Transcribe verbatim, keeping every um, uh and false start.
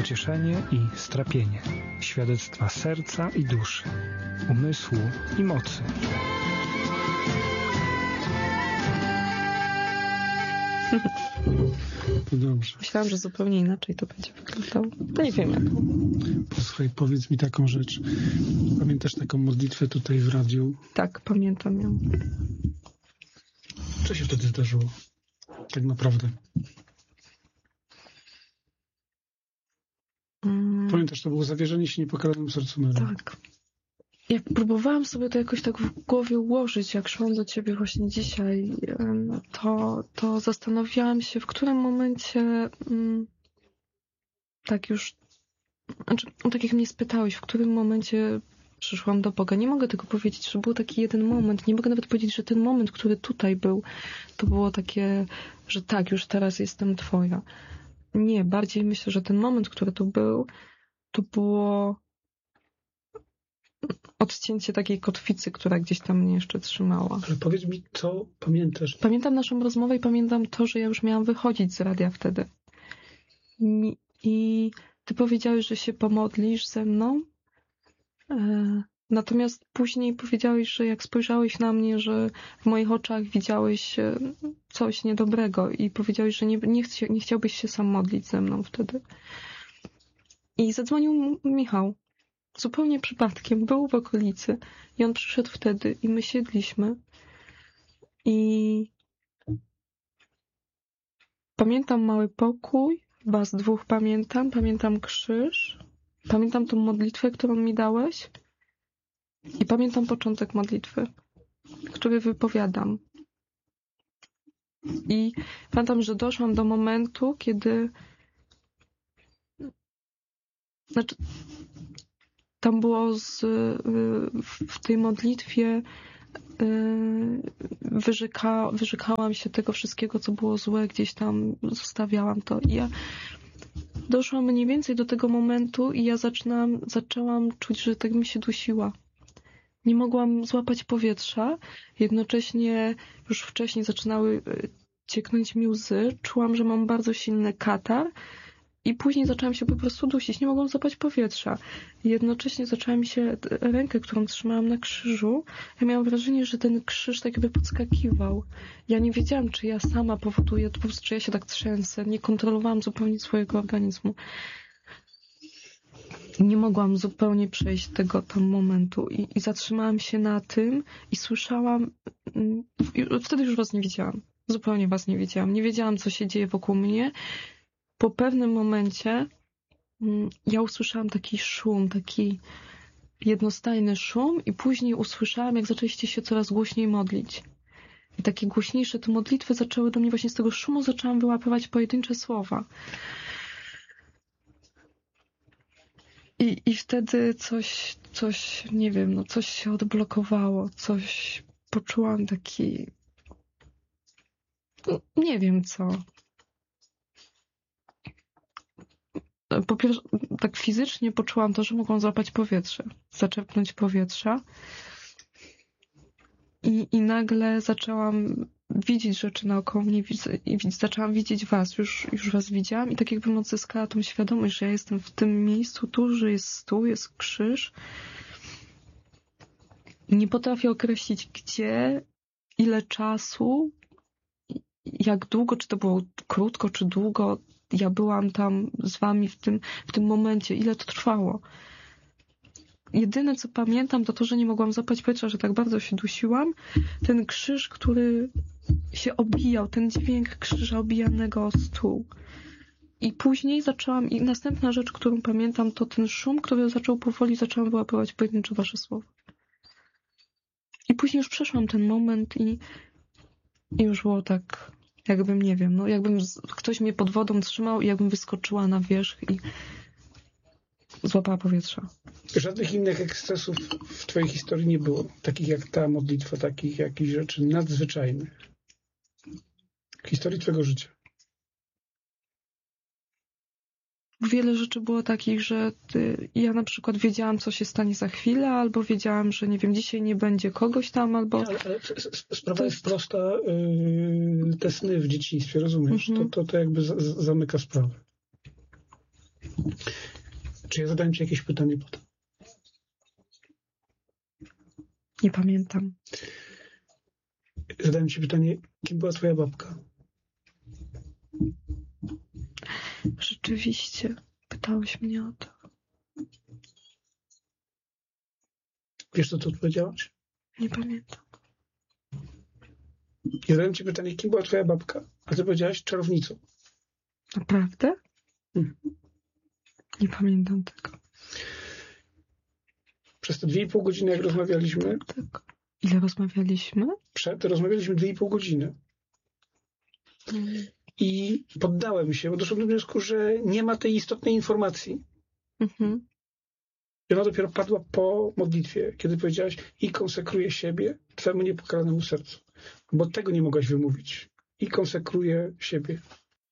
pocieszenie i strapienie, świadectwa serca i duszy, umysłu i mocy. To dobrze. Myślałam, że zupełnie inaczej to będzie wyglądało. No nie wiem jak. Posłuchaj, powiedz mi taką rzecz. Pamiętasz taką modlitwę tutaj w radiu? Tak, pamiętam ją. Co się wtedy zdarzyło? Tak naprawdę. Mm. Pamiętasz, to było zawierzenie się niepokalanym sercu Maryi. Tak. Jak próbowałam sobie to jakoś tak w głowie ułożyć, jak szłam do ciebie właśnie dzisiaj, to, to zastanawiałam się, w którym momencie mm, tak już, znaczy, tak jak mnie spytałeś, w którym momencie przyszłam do Boga. Nie mogę tego powiedzieć, że był taki jeden moment. Nie mogę nawet powiedzieć, że ten moment, który tutaj był, to było takie, że tak, już teraz jestem Twoja. Nie, bardziej myślę, że ten moment, który tu był, to było odcięcie takiej kotwicy, która gdzieś tam mnie jeszcze trzymała. Ale powiedz mi, co pamiętasz? Pamiętam naszą rozmowę i pamiętam to, że ja już miałam wychodzić z radia wtedy. I, i ty powiedziałeś, że się pomodlisz ze mną. E, natomiast później powiedziałeś, że jak spojrzałeś na mnie, że w moich oczach widziałeś coś niedobrego i powiedziałeś, że nie, nie, chci, nie chciałbyś się sam modlić ze mną wtedy. I zadzwonił Michał. Zupełnie przypadkiem. Był w okolicy i on przyszedł wtedy i my siedliśmy i pamiętam mały pokój, chyba z dwóch pamiętam, pamiętam krzyż, pamiętam tą modlitwę, którą mi dałeś i pamiętam początek modlitwy, który wypowiadam. I pamiętam, że doszłam do momentu, kiedy znaczy tam było z, w tej modlitwie wyrzeka, wyrzekałam się tego wszystkiego, co było złe, gdzieś tam zostawiałam to. I ja doszłam mniej więcej do tego momentu i ja zaczynam, zaczęłam czuć, że tak mi się dusiła. Nie mogłam złapać powietrza. Jednocześnie już wcześniej zaczynały cieknąć mi łzy. Czułam, że mam bardzo silny katar. I później zaczęłam się po prostu dusić. Nie mogłam złapać powietrza. Jednocześnie zaczęła mi się rękę, którą trzymałam na krzyżu. Ja miałam wrażenie, że ten krzyż tak jakby podskakiwał. Ja nie wiedziałam, czy ja sama powoduję, po prostu, czy ja się tak trzęsę. Nie kontrolowałam zupełnie swojego organizmu. Nie mogłam zupełnie przejść tego tam momentu. I, i zatrzymałam się na tym i słyszałam... Wtedy już was nie widziałam. Zupełnie was nie widziałam. Nie wiedziałam, co się dzieje wokół mnie. Po pewnym momencie ja usłyszałam taki szum, taki jednostajny szum i później usłyszałam, jak zaczęliście się coraz głośniej modlić. I takie głośniejsze te modlitwy zaczęły do mnie właśnie z tego szumu, zaczęłam wyłapywać pojedyncze słowa. I, i wtedy coś, coś, nie wiem, no coś się odblokowało, coś poczułam taki... Nie wiem co. Po pierwsze, tak fizycznie poczułam to, że mogłam złapać powietrze, zaczerpnąć powietrza i, i nagle zaczęłam widzieć rzeczy naokoło mnie i zaczęłam widzieć was, już, już was widziałam i tak jakbym odzyskała tą świadomość, że ja jestem w tym miejscu tu, że jest stół, jest krzyż. Nie potrafię określić gdzie, ile czasu, jak długo, czy to było krótko, czy długo, ja byłam tam z wami w tym, w tym momencie. Ile to trwało? Jedyne, co pamiętam, to to, że nie mogłam złapać powietrza, że tak bardzo się dusiłam. Ten krzyż, który się obijał, ten dźwięk krzyża obijanego o stół. I później zaczęłam, i następna rzecz, którą pamiętam, to ten szum, który zaczął powoli, zaczęłam wyłapywać pojedyncze wasze słowa. I później już przeszłam ten moment i, i już było tak... Jakbym, nie wiem, no jakbym z, ktoś mnie pod wodą trzymał i jakbym wyskoczyła na wierzch i złapała powietrza. Żadnych innych ekscesów w twojej historii nie było. Takich jak ta modlitwa, takich jakichś rzeczy nadzwyczajnych. W historii twojego życia. Wiele rzeczy było takich, że ty, ja na przykład wiedziałam, co się stanie za chwilę, albo wiedziałam, że nie wiem, dzisiaj nie będzie kogoś tam, albo... Ale, ale sprawa jest prosta, yy, te sny w dzieciństwie, rozumiesz? Mm-hmm. To, to, to jakby z, z, zamyka sprawę. Czy ja zadałem ci jakieś pytanie potem? Nie pamiętam. Zadałem ci pytanie, kim była twoja babka? Rzeczywiście. Pytałeś mnie o to. Wiesz, co tu odpowiedziałaś? Nie pamiętam. Ja zadałem ci pytanie, kim była twoja babka? A ty powiedziałaś czarownicą. Naprawdę? Hmm. Nie pamiętam tego. Przez te dwie i pół godziny, jak rozmawialiśmy, Tak. Ile rozmawialiśmy? przed, rozmawialiśmy dwie i pół godziny. Mm. I poddałem się, bo doszedłem do wniosku, że nie ma tej istotnej informacji. Mhm. I ona dopiero padła po modlitwie, kiedy powiedziałaś i konsekruję siebie twemu niepokalanemu sercu. Bo tego nie mogłaś wymówić. I konsekruję siebie.